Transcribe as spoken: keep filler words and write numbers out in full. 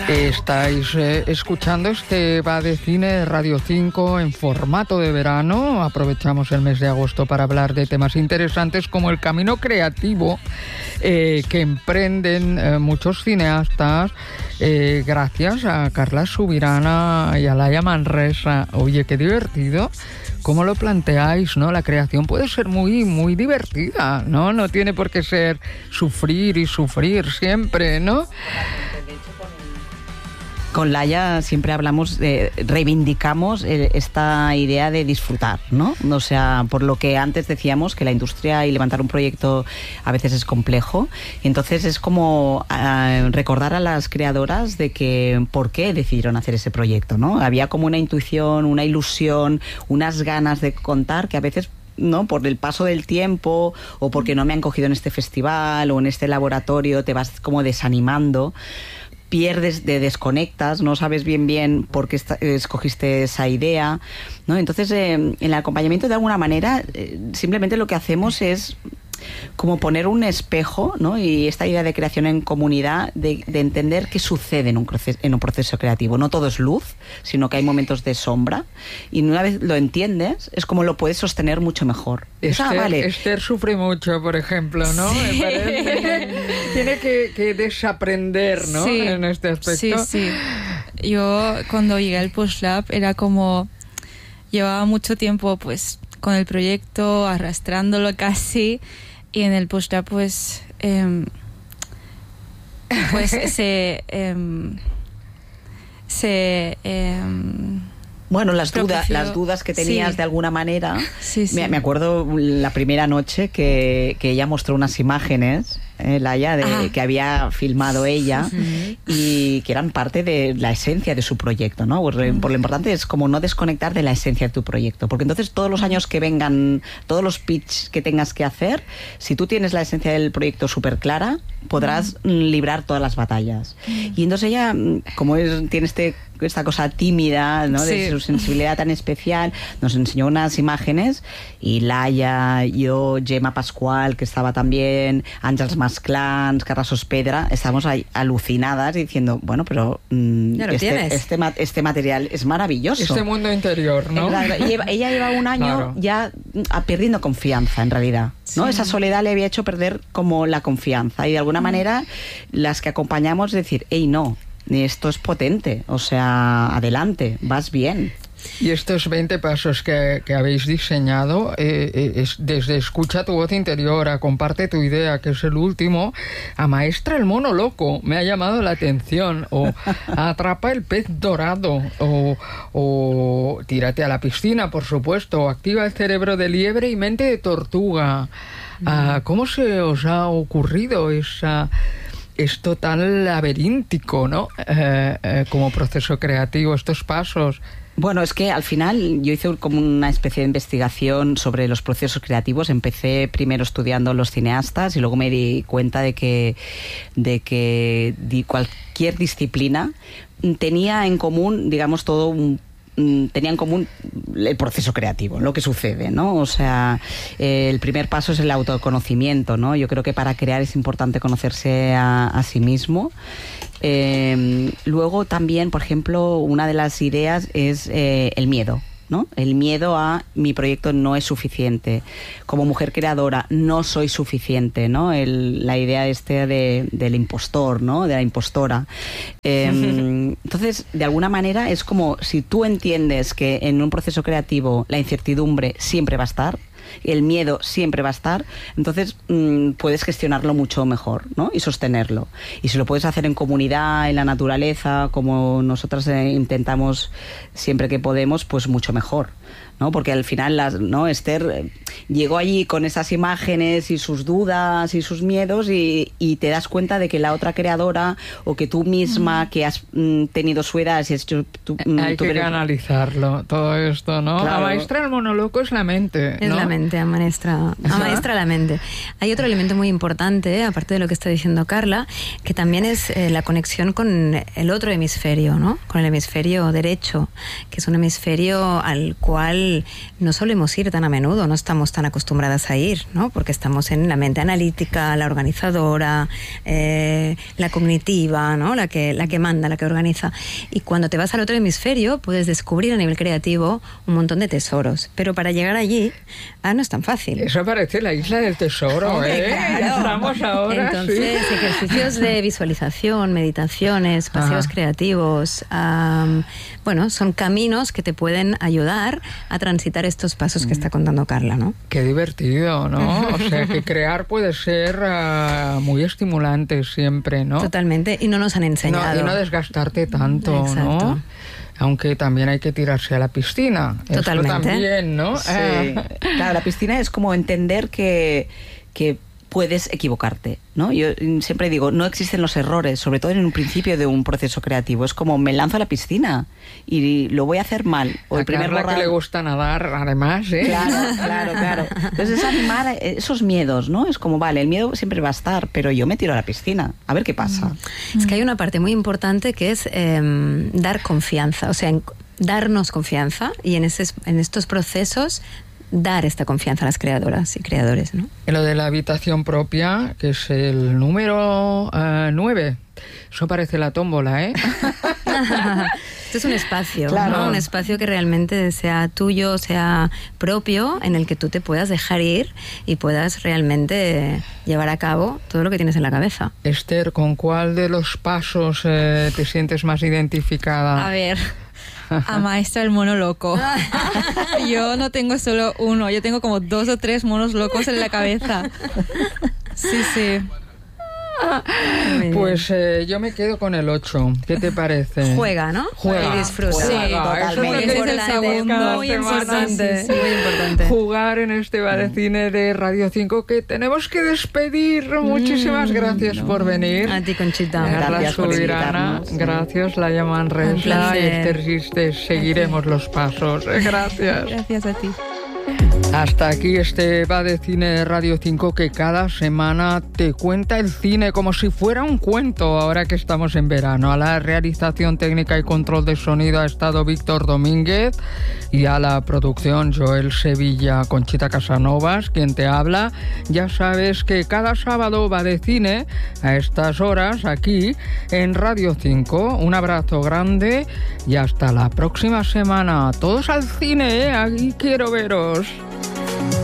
Estáis eh, escuchando este Va de Cine de Radio cinco en formato de verano. Aprovechamos el mes de agosto para hablar de temas interesantes como el camino creativo eh, que emprenden eh, muchos cineastas eh, gracias a Carla Subirana y a Laia Manresa. Oye, qué divertido. ¿Cómo lo planteáis, no? La creación puede ser muy, muy divertida, ¿no? No tiene por qué ser sufrir y sufrir siempre, ¿no? Con Laia siempre hablamos, de, reivindicamos esta idea de disfrutar, ¿no? O sea, por lo que antes decíamos que la industria y levantar un proyecto a veces es complejo, y entonces es como uh, recordar a las creadoras de que por qué decidieron hacer ese proyecto, ¿no? Había como una intuición, una ilusión, unas ganas de contar que a veces, ¿no?, por el paso del tiempo o porque no me han cogido en este festival o en este laboratorio, te vas como desanimando, pierdes, de desconectas, no sabes bien bien por qué está, escogiste esa idea, ¿no? Entonces, eh, en el acompañamiento, de alguna manera, eh, simplemente lo que hacemos es como poner un espejo, ¿no? Y esta idea de creación en comunidad, de, de entender qué sucede en un, proceso, en un proceso creativo. No todo es luz, sino que hay momentos de sombra, y una vez lo entiendes, es como lo puedes sostener mucho mejor. Esther, ah, vale. Esther sufre mucho, por ejemplo, ¿no? Sí. Me parece. Tiene que, que desaprender, ¿no? Sí. En este aspecto. Sí, sí. Yo, cuando llegué al Post-Lab, era como... Llevaba mucho tiempo, pues, con el proyecto, arrastrándolo casi, y en el Post-Lab, pues... Eh, pues se... Eh, se... Eh, Bueno, las propicio, dudas, las dudas que tenías, sí, de alguna manera. Sí, sí. Me, me acuerdo la primera noche que, que ella mostró unas imágenes, eh, Laia, de, ah. que había filmado ella, uh-huh, y que eran parte de la esencia de su proyecto, ¿no? Por, uh-huh, por lo importante es como no desconectar de la esencia de tu proyecto, porque entonces todos los años que vengan, todos los pitch que tengas que hacer, si tú tienes la esencia del proyecto súper clara, podrás uh-huh, librar todas las batallas. Uh-huh. Y entonces ella, como es, tiene este esta cosa tímida, ¿no? Sí. De su sensibilidad tan especial, nos enseñó unas imágenes, y Laia, yo, Gemma Pascual, que estaba también, Àngels Masclans, Carla Sospedra, estábamos ahí alucinadas diciendo, bueno, pero mmm, este, este, este material es maravilloso. Este mundo interior, ¿no? Ella, ella lleva un año, claro, ya perdiendo confianza, en realidad, ¿no? Sí. Esa soledad le había hecho perder como la confianza, y de alguna manera las que acompañamos decir, hey, no, esto es potente, o sea, adelante, vas bien. Y estos veinte pasos que, que habéis diseñado, eh, eh, es desde escucha tu voz interior a comparte tu idea, que es el último, a maestra el mono loco, me ha llamado la atención, o atrapa el pez dorado, o, o tírate a la piscina, por supuesto, o activa el cerebro de liebre y mente de tortuga. Mm. Ah, ¿cómo se os ha ocurrido esa... esto tan laberíntico, ¿no? Eh, eh, como proceso creativo, estos pasos? Bueno, es que al final yo hice como una especie de investigación sobre los procesos creativos. Empecé primero estudiando los cineastas y luego me di cuenta de que, de que cualquier disciplina tenía en común, digamos, todo un tenía en común el proceso creativo, lo que sucede, ¿no? O sea, eh, el primer paso es el autoconocimiento, ¿no? Yo creo que para crear es importante conocerse a, a sí mismo. Eh, luego también, por ejemplo, una de las ideas es eh, el miedo, ¿no? El miedo a mi proyecto no es suficiente. Como mujer creadora no soy suficiente, ¿no? El, la idea este de, del impostor, ¿no? De la impostora. Eh, entonces, de alguna manera es como si tú entiendes que en un proceso creativo la incertidumbre siempre va a estar, el miedo siempre va a estar, entonces mmm, puedes gestionarlo mucho mejor, ¿no? Y sostenerlo. Y si lo puedes hacer en comunidad, en la naturaleza, como nosotras eh, intentamos siempre que podemos, pues mucho mejor, ¿no? Porque al final, las, ¿no? Esther eh, llegó allí con esas imágenes y sus dudas y sus miedos, y, y te das cuenta de que la otra creadora, o que tú misma, mm. que has mm, tenido su edad, si has hecho tú, mm, hay tú que eres... canalizarlo, todo esto, ¿no? Claro. La maestra del monoloco es la mente, es ¿no? la mente, a maestra, a maestra la mente. Hay otro elemento muy importante, aparte de lo que está diciendo Carla, que también es eh, la conexión con el otro hemisferio, ¿no? Con el hemisferio derecho, que es un hemisferio al cual cual no solemos ir tan a menudo, no estamos tan acostumbradas a ir, ¿no? Porque estamos en la mente analítica, la organizadora, eh, la cognitiva, ¿no? La que, la que manda, la que organiza. Y cuando te vas al otro hemisferio, puedes descubrir a nivel creativo un montón de tesoros. Pero para llegar allí, ah, no es tan fácil. Eso parece la isla del tesoro, ¿eh? Claro. Estamos ahora, Entonces, sí. ejercicios de visualización, meditaciones, paseos Ajá. creativos, um, bueno, son caminos que te pueden ayudar a transitar estos pasos que está contando Carla, ¿no? Qué divertido, ¿no? O sea, que crear puede ser uh, muy estimulante siempre, ¿no? Totalmente, y no nos han enseñado. No, y no desgastarte tanto, Exacto. ¿no? Aunque también hay que tirarse a la piscina. Totalmente. Eso también, ¿no? Sí. Ah. Claro, la piscina es como entender que, que puedes equivocarte, ¿no? Yo siempre digo, no existen los errores, sobre todo en un principio de un proceso creativo. Es como, me lanzo a la piscina y lo voy a hacer mal. O A el primer Carla borrado. que le gusta nadar, además, ¿eh? Claro, claro, claro. Entonces es animar esos miedos, ¿no? Es como, vale, el miedo siempre va a estar, pero yo me tiro a la piscina, a ver qué pasa. Es que hay una parte muy importante que es eh, dar confianza, o sea, en, darnos confianza y en, ese, en estos procesos dar esta confianza a las creadoras y creadores, ¿no? Lo de la habitación propia, que es el número uh, nueve. Eso parece la tómbola, ¿eh? Esto es un espacio, Claro. ¿no? Un espacio que realmente sea tuyo, sea propio, en el que tú te puedas dejar ir y puedas realmente llevar a cabo todo lo que tienes en la cabeza. Esther, ¿con cuál de los pasos eh, te sientes más identificada? A ver, a maestra el mono loco. Yo no tengo solo uno, yo tengo como dos o tres monos locos en la cabeza. Sí, sí. Pues eh, yo me quedo con el ocho. ¿Qué te parece? Juega, ¿no? Juega. Y disfruta. Sí, Juega. Eso es lo que totalmente. Ese es el ponemos segundo. cada Muy semana. importante, Sí, sí. muy importante. Jugar en este bar de cine de Radio cinco, que tenemos que despedir. Muchísimas gracias por venir. A ti, Conchita. Carla Gracias por Subirana, invitarnos. gracias, la llaman Resla y placer. Esther Gistes. Seguiremos los pasos. Gracias. Gracias a ti. Hasta aquí este Va de Cine de Radio cinco, que cada semana te cuenta el cine como si fuera un cuento, ahora que estamos en verano. A la realización técnica y control de sonido ha estado Víctor Domínguez, y a la producción Joel Sevilla, Conchita Casanovas, quien te habla. Ya sabes que cada sábado Va de Cine a estas horas aquí en Radio cinco. Un abrazo grande y hasta la próxima semana. Todos al cine, ¿eh? Aquí quiero veros.